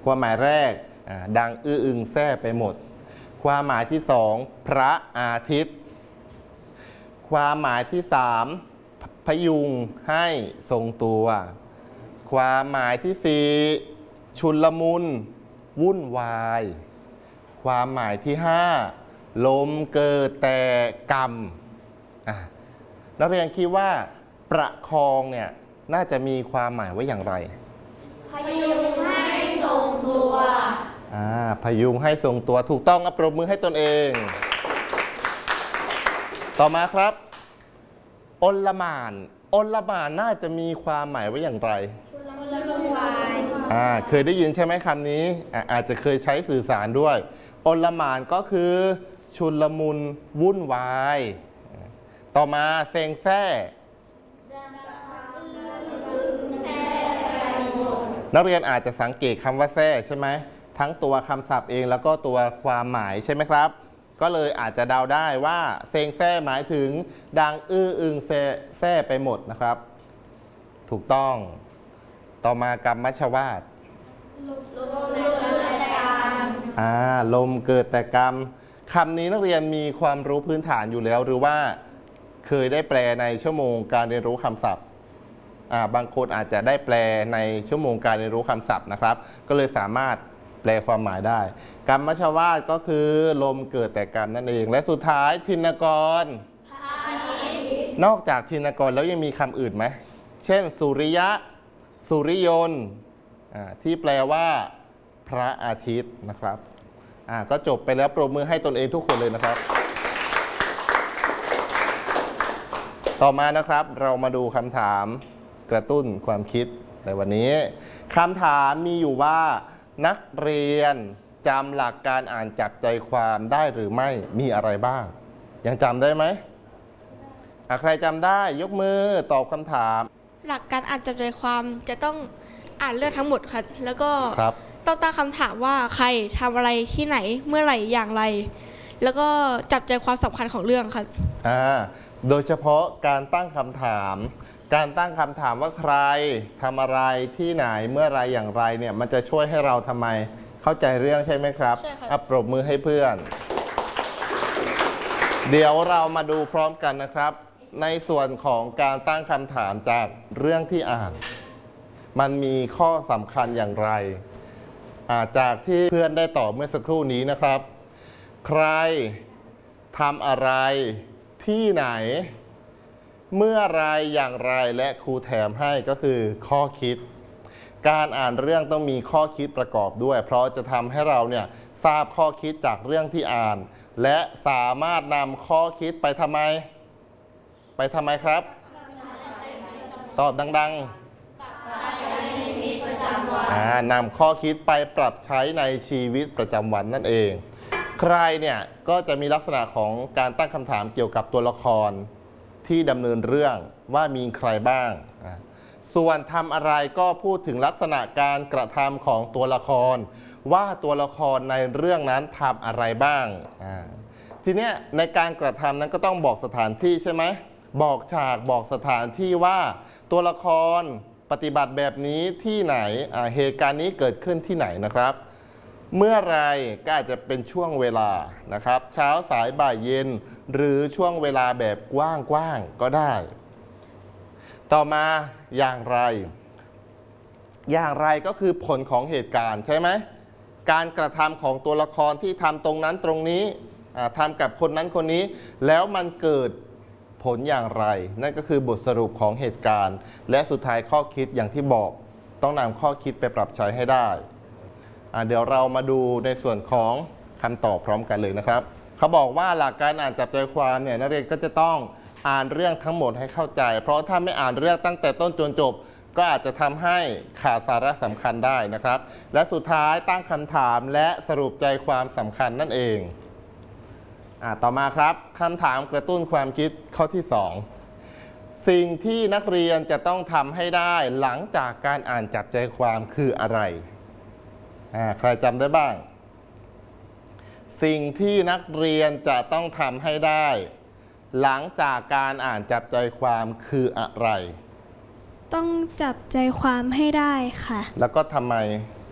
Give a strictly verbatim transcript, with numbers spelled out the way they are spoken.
ความหมายแรกดังอื้ออึงแซ่ไปหมดความหมายที่สองพระอาทิตย์ความหมายที่สามพยุงให้ทรงตัวความหมายที่สี่ชุลมุนวุ่นวายความหมายที่ห้าลมเกิดแต่กรรมนักเรียนคิดว่าประคองเนี่ยน่าจะมีความหมายว่าอย่างไรพยุงให้ทรงตัวอ่าพยุงให้ทรงตัวถูกต้องปรบมือให้ตนเองต่อมาครับอลหม่านอลหม่านน่าจะมีความหมายว่าอย่างไรชุลมุนวายอ่าเคยได้ยินใช่ไหมคำนี้อ่าอาจจะเคยใช้สื่อสารด้วยอลหม่านก็คือชุลมุนวุ่นวายต่อมาเซ็งแซ่นักเรียนอาจจะสังเกตคำว่าแซ่ใช่ไหมทั้งตัวคำศัพท์เองแล้วก็ตัวความหมายใช่ไหมครับก็เลยอาจจะเดาได้ว่าเซ็งแซ่หมายถึงดังอื้ออึงแซ่แซ่ไปหมดนะครับถูกต้องต่อมากรรมมัชวาทอ่าลมเกิดแต่กรรมคำนี้นักเรียนมีความรู้พื้นฐานอยู่แล้วหรือว่าเคยได้แปลในชั่วโมงการเรียนรู้คำศัพท์อ่าบางคนอาจจะได้แปลในชั่วโมงการเรียนรู้คำศัพท์นะครับก็เลยสามารถแปลความหมายได้กรรมมัชวาทก็คือลมเกิดแต่กรรมนั่นเองและสุดท้ายธินกรนอกจากธินกรแล้วยังมีคำอื่นไหมเช่นสุริยะสุริยนต์ที่แปลว่าพระอาทิตย์นะครับก็จบไปแล้วปรบมือให้ตนเองทุกคนเลยนะครับต่อมานะครับเรามาดูคำถามกระตุ้นความคิดในวันนี้คำถามมีอยู่ว่านักเรียนจำหลักการอ่านจับใจความได้หรือไม่มีอะไรบ้างยังจำได้ไหมใครจำได้ยกมือตอบคำถามหลักการอ่านจับใจความจะต้องอ่านเรื่องทั้งหมดค่ะแล้วก็ต้องตั้งคำถามว่าใครทำอะไรที่ไหนเมื่อไหร่อย่างไรแล้วก็จับใจความสำคัญของเรื่องค่ะอ่าโดยเฉพาะการตั้งคำถามการตั้งคำถามว่าใครทำอะไรที่ไหนเมื่อไรอย่างไรเนี่ยมันจะช่วยให้เราทำไมเข้าใจเรื่องใช่ไหมครับใช่ค่ะอ่ะปรบมือให้เพื่อนเดี๋ยวเรามาดูพร้อมกันนะครับในส่วนของการตั้งคำถามจากเรื่องที่อ่านมันมีข้อสำคัญอย่างไรจากที่เพื่อนได้ตอบเมื่อสักครู่นี้นะครับใครทำอะไรที่ไหนเมื่อไรอย่างไรและครูแถมให้ก็คือข้อคิดการอ่านเรื่องต้องมีข้อคิดประกอบด้วยเพราะจะทำให้เราเนี่ยทราบข้อคิดจากเรื่องที่อ่านและสามารถนำข้อคิดไปทำไมไปทำไมครับตอบดังๆนำข้อคิดไปปรับใช้ในชีวิตประจำวันนั่นเองใครเนี่ยก็จะมีลักษณะของการตั้งคำถามเกี่ยวกับตัวละครที่ดำเนินเรื่องว่ามีใครบ้างส่วนทำอะไรก็พูดถึงลักษณะการกระทำของตัวละครว่าตัวละครในเรื่องนั้นทำอะไรบ้างทีนี้ในการกระทำนั้นก็ต้องบอกสถานที่ใช่ไหมบอกฉากบอกสถานที่ว่าตัวละครปฏิบัติแบบนี้ที่ไหนเหตุการณ์นี้เกิดขึ้นที่ไหนนะครับเมื่อไรก็อาจจะเป็นช่วงเวลานะครับเช้าสายบ่ายเย็นหรือช่วงเวลาแบบกว้างๆก็ได้ต่อมาอย่างไรอย่างไรก็คือผลของเหตุการณ์ใช่ไหมการกระทำของตัวละครที่ทำตรงนั้นตรงนี้ทำกับคนนั้นคนนี้แล้วมันเกิดผลอย่างไรนั่นก็คือบทสรุปของเหตุการณ์และสุดท้ายข้อคิดอย่างที่บอกต้องนำข้อคิดไปปรับใช้ให้ได้เดี๋ยวเรามาดูในส่วนของคำตอบพร้อมกันเลยนะครับเขาบอกว่าหลักการอ่านจับใจความเนี่ยนักเรียนก็จะต้องอ่านเรื่องทั้งหมดให้เข้าใจเพราะถ้าไม่อ่านเรื่องตั้งแต่ต้นจนจบก็อาจจะทำให้ขาดสาระสำคัญได้นะครับและสุดท้ายตั้งคำถามและสรุปใจความสำคัญนั่นเองอ่าต่อมาครับคำถามกระตุ้นความคิดข้อที่สองสิ่งที่นักเรียนจะต้องทำให้ได้หลังจากการอ่านจับใจความคืออะไรใครจำได้บ้างสิ่งที่นักเรียนจะต้องทำให้ได้หลังจากการอ่านจับใจความคืออะไรต้องจับใจความให้ได้ค่ะแล้วก็ทำไม